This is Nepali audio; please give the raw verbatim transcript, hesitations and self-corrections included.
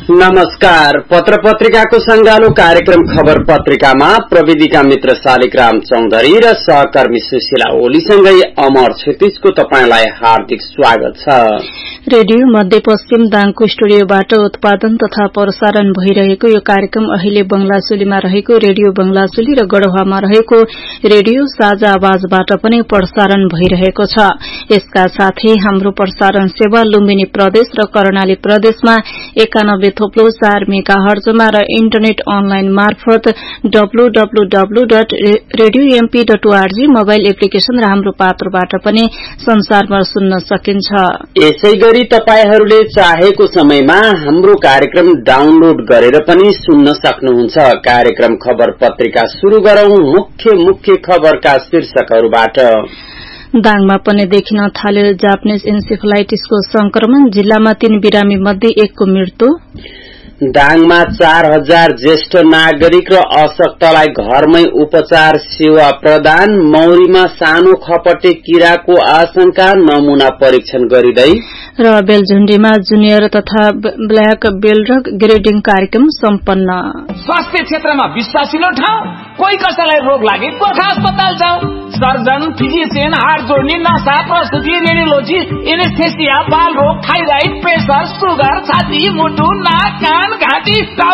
नमस्कार। पत्र पत्रिकाको संगालो कार्यक्रम खबर पत्रिकामा प्रविधिका मित्र शालिग्राम चौधरी र सहकर्मी सुशीला ओलीसँगै अमर क्षितिजको तपाईंलाई हार्दिक स्वागत छ। रेडियो मध्यपश्चिम दाङको स्टुडियोबाट उत्पादन तथा प्रसारण भइरहेको यो कार्यक्रम अहिले बंगलासुलीमा रहेको रेडियो बंगलासुली र गढवामा रहेको रेडियो साझा आवाजबाट पनि प्रसारण भइरहेको छ। यसका साथै हाम्रो प्रसारण सेवा लुम्बिनी प्रदेश र कर्णाली प्रदेशमा एकानब्बे थोप्लो चार मेगा हर्जमा र इन्टरनेट अनलाइन मार्फत W W W dot radio MP dot ORG mobile application र हाम्रो पात्रबाट पनि संसारमा सुन्न सकिन्छ। यसैगरी तपाईहरूले चाहेको समयमा हाम्रो कार्यक्रम डाउनलोड गरेर पनि सुन्न सक्नुहुन्छ। कार्यक्रम खबर पत्रिका शुरू गरौं मुख्य मुख्य खबरका शीर्षकहरूबाट। दाङमा पनि देखिन थाल्यो जापानिज इन्सेफेलाइटिसको संक्रमण, जिल्लामा तीन बिरामी मध्ये एकको मृत्यु। दाङमा चार हजार ज्येष्ठ नागरिक र अशक्तलाई घरमै उपचार सेवा प्रदान। मौरीमा सानो खपटे किराको आशंका, नमूना परीक्षण गरिँदै। र बेलझुण्डीमा जुनियर तथा ब्ल्याक बेल्ट ग्रेडिङ कार्यक्रम सम्पन्न। स्वास्थ्य क्षेत्रमा विश्वासिलो ठाउँ, कोही कसैलाई रोग लागे गोर्खा अस्पताल जाऊ। सर्जन, फिजिशियन, हात जोड्ने, नसा, प्रस्तुति, रेडियोलोजी, एनेस्थेसिया, बाल रोग, थाइराइड, प्रेसर, सुगर, छाती, मुटु, नाक, कान, घाँटी, टाउको